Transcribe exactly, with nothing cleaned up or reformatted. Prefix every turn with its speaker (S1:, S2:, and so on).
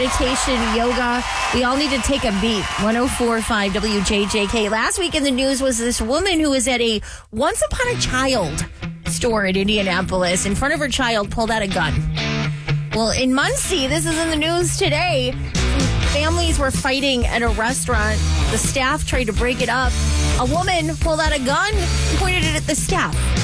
S1: meditation, yoga. We all need to take a beat. one oh four point five W J J K. Last week in the news was this woman who was at a Once Upon a Child store in Indianapolis. In front of her child, pulled out a gun. Well, in Muncie, this is in the news today. Families were fighting at a restaurant. The staff tried to break it up. A woman pulled out a gun and pointed it at the staff.